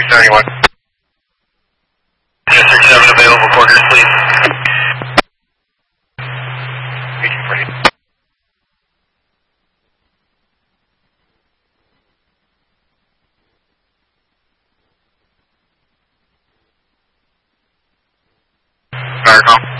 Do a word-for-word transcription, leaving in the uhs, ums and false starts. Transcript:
thirty-one. District seven available, quarters, please. Fire call.